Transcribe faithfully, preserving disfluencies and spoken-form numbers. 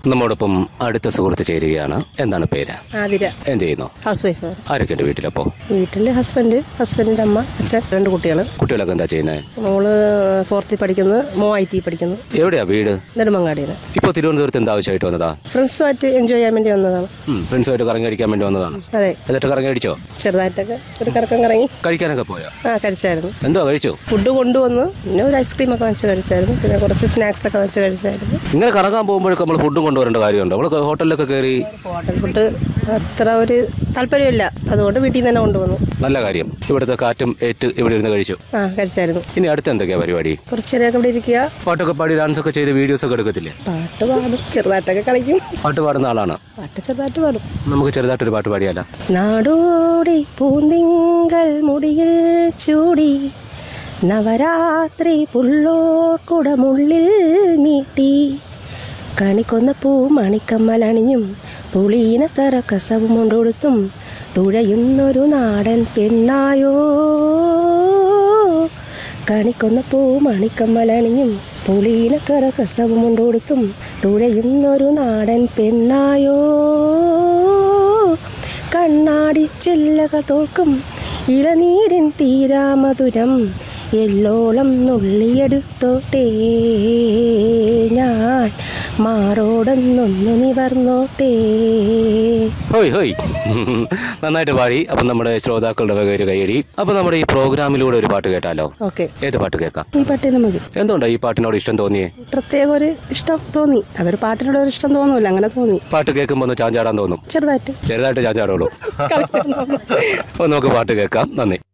നമ്മോടൊപ്പം അടുത്ത സുഹൃത്ത് ചേരുകയാണ്. എന്താണ് പേര്? ആതിര. എന്ത് ചെയ്യുന്നു? House wife. ആരൊക്കെ ഉണ്ട് വീട്ടിലപ്പോ? വീട്ടില് ഹസ്ബൻഡ്, ഹസ്ബൻഡിന്റെ അമ്മ, അച്ഛൻ, രണ്ട് കുട്ടികൾ. കുട്ടികളൊക്കെ എന്താ ചെയ്യുന്നത്? മോള് ഫോർത്തിൽ പഠിക്കുന്നത്, മോ ഐ ടി പഠിക്കുന്നു. എവിടെയാ വീട്? നെടുമങ്ങാടിയാണ്. ഇപ്പൊ തിരുവനന്തപുരത്ത് എന്താ ആവശ്യമായിട്ട് വന്നതാ? ഫ്രണ്ട്സുമായിട്ട് എൻജോയ് ചെയ്യാൻ വേണ്ടി വന്നതാണ്. ഫ്രണ്ട്സുമായിട്ട് കറങ്ങി അടിക്കാൻ വേണ്ടി വന്നതാണ്. അതെ. എന്നിട്ട് കറങ്ങി അടിച്ചോ? ചെറുതായിട്ടൊക്കെ ഒരു കറക്കം കറങ്ങി. കഴിക്കാനൊക്കെ പോയോ? ആ, കഴിച്ചായിരുന്നു. എന്തോ കഴിച്ചു? ഫുഡ് കൊണ്ടുവന്ന് പിന്നെ ഒരു ഐസ്ക്രീം ഒക്കെ വെച്ച് കഴിച്ചായിരുന്നു. പിന്നെ കുറച്ച് സ്നാക്സ് ഒക്കെ വെച്ച് കഴിച്ചായിരുന്നു. ഇങ്ങനെ കറങ്ങാൻ പോകുമ്പോഴൊക്കെ നമ്മൾ ഫുഡും കൊണ്ടുവരേണ്ട കാര്യമുണ്ടോ? നമ്മൾ ഹോട്ടലിലൊക്കെ കയറി ഹോട്ടൽ ഫുഡ് അത്ര ഒരു താല്പര്യമില്ല, അതുകൊണ്ട് വീട്ടിൽ നിന്ന് തന്നെ കൊണ്ടുവന്നു. നല്ല കാര്യം. ഇവിടുത്തെ കാറ്റും ഏറ്റ് ഇവിടെ ഇരുന്ന് കഴിച്ചു. ആ, കഴിച്ചായിരുന്നു. ഇനി അടുത്ത് എന്തൊക്കെയാ പരിപാടി? കുറച്ചേരൊക്കെ ഇവിടെ ഇരിക്കുക. പാട്ടൊക്കെ പാടി ഡാൻസ് ഒക്കെ ചെയ്ത് വീഡിയോസ് ഒക്കെ എടുക്കത്തില്ലേ? പാട്ട് പാടും, ചെറുതായിട്ടൊക്കെ കളിക്കും. പാട്ട് പാടുന്ന ആളാണ്? പാട്ട് ചെറുതായിട്ട് പാടും. നമുക്ക് ചെറുതായിട്ടൊരു പാട്ട് പാടിയാല? നാടോടി പൂന്തിങ്കൾ മുടിയിൽ ചൂടി നവരാത്രി പുള്ളോർക്കുടമുള്ളിൽ നീട്ടി കണിക്കൊന്ന പൂ മണിക്കമ്മലണിഞ്ഞും പുളീനത്തറ കസവും കൊണ്ടൊടുത്തും തുഴയുന്നൊരു നാടൻ പെണ്ണായോ. കണിക്കൊന്ന പൂ മണിക്കമ്മലണിഞ്ഞും പുളീനക്കറ കസവും കൊണ്ടൊടുത്തും തുഴയുന്നൊരു നാടൻ പെണ്ണായോ. കണ്ണാടി ചെല്ലകൾ തോൽക്കും ഇളനീരിൻ തീരാമധുരം എല്ലോളം നുള്ളിയെടുത്തോട്ടേ ഞാൻ മാറോടൊന്നൊന്നു നിവർന്നോട്ടേ. ഹോയ് ഹോയ്, നന്നായിട്ട് പാടി. അപ്പം നമ്മുടെ ശ്രോതാക്കളുടെ വക ഒരു കൈയടി. അപ്പൊ നമ്മുടെ ഈ പ്രോഗ്രാമിലൂടെ ഒരു പാട്ട് കേട്ടാലോ? ഓക്കെ. ഏത് പാട്ട് കേൾക്കാം? ഈ പാട്ടിന് മതി. എന്തുകൊണ്ടാ ഈ പാട്ടിനോട് ഇഷ്ടം തോന്നിയേ? പ്രത്യേക ഒരു ഇഷ്ടം തോന്നി. അതൊരു പാട്ടിനോട് ഒരു ഇഷ്ടം തോന്നൂല, അങ്ങനെ തോന്നി. പാട്ട് കേൾക്കുമ്പോൾ ഒന്ന് ചാഞ്ചാടാൻ തോന്നും? ചെറുതായിട്ട് ചെറുതായിട്ട് ചാഞ്ചാടുള്ളൂ. അപ്പൊ നമുക്ക് പാട്ട് കേൾക്കാം. നന്ദി.